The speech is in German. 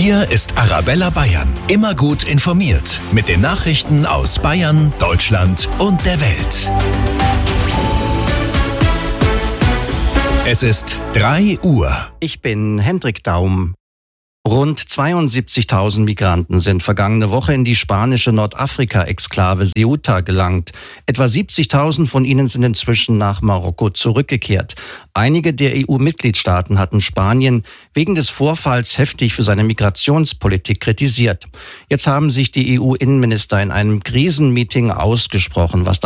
Hier ist Arabella Bayern. Immer gut informiert mit den Nachrichten aus Bayern, Deutschland und der Welt. Es ist 3 Uhr. Ich bin Hendrik Daum. Rund 72.000 Migranten sind vergangene Woche in die spanische Nordafrika-Exklave Ceuta gelangt. Etwa 70.000 von ihnen sind inzwischen nach Marokko zurückgekehrt. Einige der EU-Mitgliedstaaten hatten Spanien wegen des Vorfalls heftig für seine Migrationspolitik kritisiert. Jetzt haben sich die EU-Innenminister in einem Krisenmeeting ausgesprochen, was